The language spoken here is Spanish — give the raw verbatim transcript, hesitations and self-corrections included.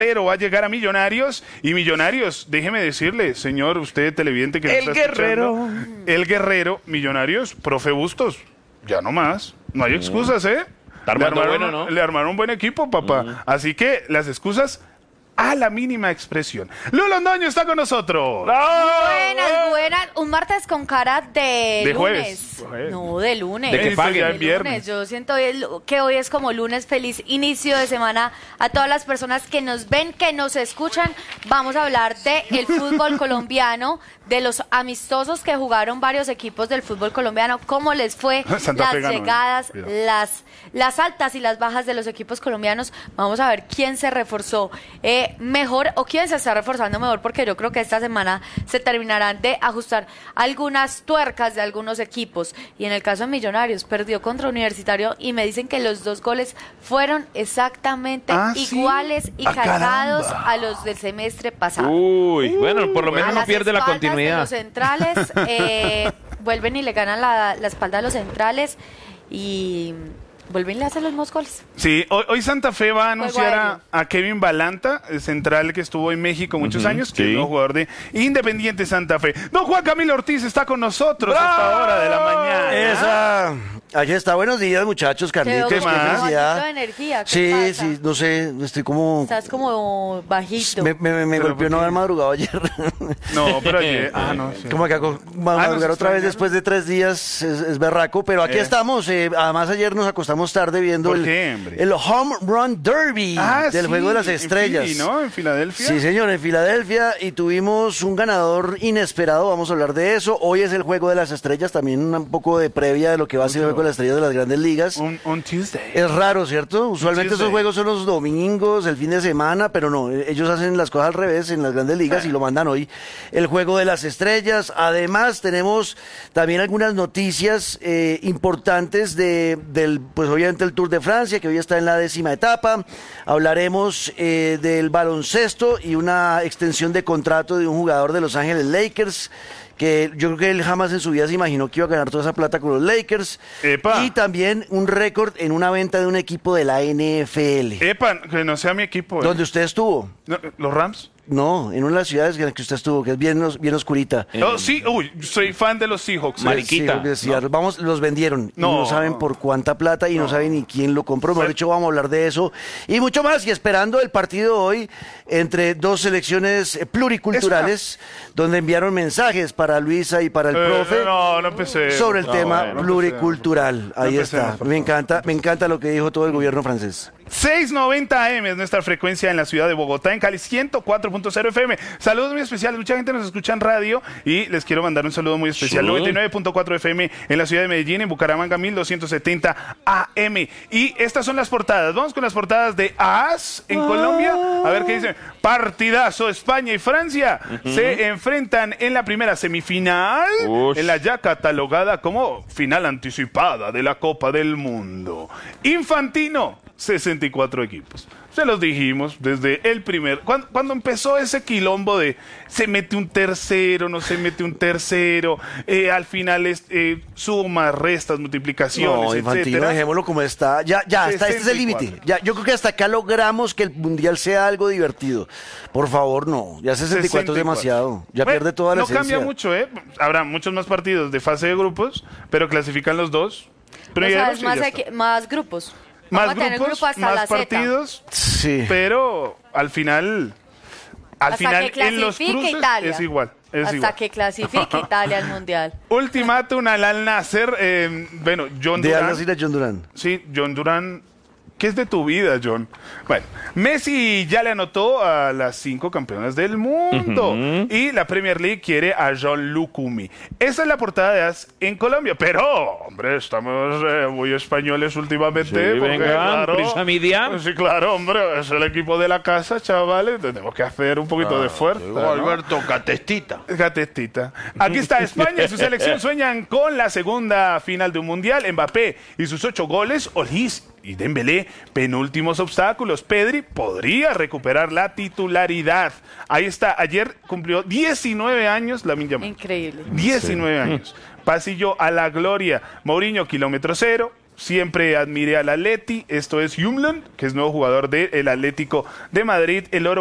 Pero va a llegar a Millonarios y Millonarios, déjeme decirle, señor, usted televidente que el nos está guerrero, el guerrero, Millonarios, profe Bustos, ya no más, no hay excusas, ¿eh? Está Le armando armaron, bueno, ¿no? le armaron un buen equipo, papá. Mm. Así que las excusas a la mínima expresión. Lulo Londoño está con nosotros. Buenas, buenas. Un martes con cara de, de lunes. Jueves. No, de lunes. De que paguen. De viernes. Yo siento que hoy es como lunes. Feliz inicio de semana a todas las personas que nos ven, que nos escuchan. Vamos a hablar de el fútbol colombiano, de los amistosos que jugaron varios equipos del fútbol colombiano, cómo les fue, Santa las Fe ganó, llegadas, ¿eh? las, las altas y las bajas de los equipos colombianos. Vamos a ver quién se reforzó eh, mejor o quién se está reforzando mejor, porque yo creo que esta semana se terminarán de ajustar algunas tuercas de algunos equipos. Y en el caso de Millonarios, perdió contra Universitario y me dicen que los dos goles fueron exactamente ¿Ah, iguales sí? y ¡Ah, calcados caramba! a los del semestre pasado. Uy, bueno, por lo menos A no las pierde la espaldas de continuidad. los centrales eh, vuelven y le ganan la, la espalda a los centrales y vuelven y le hacen los mismos goles. Sí, hoy, hoy Santa Fe va a anunciar a, aéreo. a Kevin Balanta, el central que estuvo en México muchos Ujú, años, que sí. es un jugador de Independiente Santa Fe. Don Juan Camilo Ortiz está con nosotros a esta hora de la mañana. Esa. Allí está. Buenos días, muchachos. Te veo Carlitos, qué como más? bajito felicidad. de energía. ¿Qué Sí, pasa? sí, no sé, estoy como... Estás como bajito. Me, me, me Pero golpeó ¿por no qué? haber madrugado ayer. No, pero ayer... Ah, no, sí. Como que hago madrugar nos otra vez extrañaron. después de tres días es, es berraco, pero aquí Eh. estamos. eh, además ayer nos acostamos tarde viendo ¿Por el, qué, hombre? el Home Run Derby Ah, del sí, Juego de las en Estrellas. Philly, ¿no? En Filadelfia. Sí, señor, en Filadelfia, y tuvimos un ganador inesperado, vamos a hablar de eso. Hoy es el Juego de las Estrellas, también un poco de previa de lo que va a ser el Juego de las Estrellas de las Grandes Ligas. Un, un Tuesday. Es raro, ¿cierto? Usualmente Tuesday. esos juegos son los domingos, el fin de semana, pero no, eh, ellos hacen las cosas al revés en las Grandes Ligas y lo mandan hoy. El Juego de las Estrellas. Además, tenemos también algunas noticias eh, importantes de, del, pues obviamente el Tour de Francia, que hoy está en la décima etapa. Hablaremos eh, del baloncesto y una extensión de contrato de un jugador de Los Ángeles Lakers, que yo creo que él jamás en su vida se imaginó que iba a ganar toda esa plata con los Lakers. Epa. Y también un récord en una venta de un equipo de la N F L. Epa, que no sea mi equipo. ¿eh? ¿Dónde usted estuvo? No, ¿Los Rams? No, en una de las ciudades en las que usted estuvo, que es bien, os- bien oscurita. Oh, sí, uy, soy fan de los Seahawks. Mari- Mariquita, Sí, porque decía, vamos, los vendieron. No. Y no saben por cuánta plata y no, saben ni quién lo compró. Mejor Fue- dicho, vamos a hablar de eso y mucho más. Y esperando el partido hoy entre dos selecciones eh, pluriculturales, donde enviaron mensajes para Luisa y para el Eh, profe. no, no empecé. Sobre el No, tema bueno, no pluricultural. Ahí empecemos, está. por Me favor. encanta, me encanta lo que dijo todo el gobierno francés. seiscientos noventa A M es nuestra frecuencia en la ciudad de Bogotá, en Cali ciento cuatro punto cero F M. Saludos muy especiales, mucha gente nos escucha en radio y les quiero mandar un saludo muy especial. Sí. noventa y nueve punto cuatro F M en la ciudad de Medellín, en Bucaramanga mil doscientos setenta A M. Y estas son las portadas. Vamos con las portadas de A A S en Colombia. A ver qué dicen. Partidazo, España y Francia se enfrentan en la primera semifinal, Ush. en la ya catalogada como final anticipada de la Copa del Mundo. Infantino, sesenta y cuatro equipos. Se los dijimos desde el primer... Cuando, cuando empezó ese quilombo de se mete un tercero, no se mete un tercero, eh, al final es eh, sumas, restas, multiplicaciones, No, Infantino, etcétera. dejémoslo como está. Ya, ya, hasta este es el sesenta y límite. Ya, yo creo que hasta acá logramos que el mundial sea algo divertido. Por favor, no. Ya sesenta y cuatro es demasiado. Ya Bueno, pierde toda la no esencia. cambia mucho, ¿eh? Habrá muchos más partidos de fase de grupos, pero clasifican los dos. O Primeros sea, es y más, ya equi- está. más grupos. Más Vamos a tener grupos, grupo hasta más la Z. partidos, Sí. pero al final, al Hasta final que en los clasifique cruces Italia. es igual. Es Hasta igual. que clasifique Italia al mundial. Ultimátum al Al Nasser, eh, bueno, John De Al Durán. Nassr a John Durán. Sí, John Durán. ¿Qué es de tu vida, John? Bueno, Messi ya le anotó a las cinco campeonas del mundo. Y la Premier League quiere a John Lucumi. Esa es la portada de A S en Colombia. Pero, hombre, estamos eh, muy españoles últimamente. Sí, porque, venga, prisa media. Sí, claro, hombre, es el equipo de la casa, chavales. Tenemos que hacer un poquito de fuerza. ¿no? Alberto Catestita. Gatestita. Aquí está España y su selección sueñan con la segunda final de un mundial. Mbappé y sus ocho goles. Olís y Dembélé, penúltimos obstáculos. Pedri podría recuperar la titularidad. Ahí está. Ayer cumplió diecinueve años Lamine Yamal. Increíble. diecinueve años. Pasillo a la gloria. Mourinho, kilómetro cero. siempre admiré al Atleti. Esto es Humlund, que es nuevo jugador del Atlético de Madrid. El oro